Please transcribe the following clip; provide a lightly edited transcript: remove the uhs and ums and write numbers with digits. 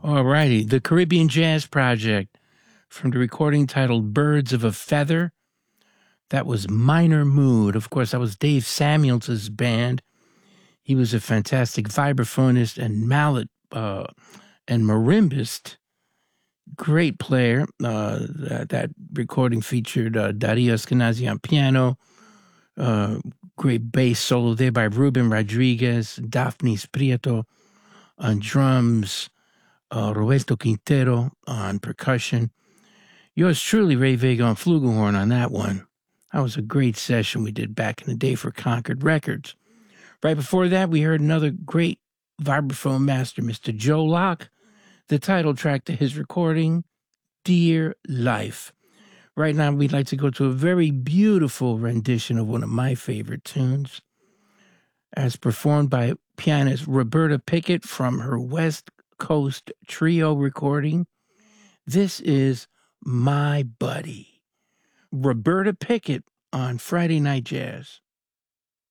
All righty. The Caribbean Jazz Project from the recording titled Birds of a Feather. That was Minor Mood. Of course, that was Dave Samuels' band. He was a fantastic vibraphonist and mallet and marimbist. Great player. That recording featured Dario Eskenazi on piano. Great bass solo there by Ruben Rodriguez, Daphne Prieto on drums, Roberto Quintero on percussion. Yours truly, Ray Vega on flugelhorn on that one. That was a great session we did back in the day for Concord Records. Right before that, we heard another great vibraphone master, Mr. Joe Locke, the title track to his recording, Dear Life. Right now, we'd like to go to a very beautiful rendition of one of my favorite tunes, as performed by pianist Roberta Pickett from her West Coast Trio recording. This is My Buddy. Roberta Pickett on Friday Night Jazz.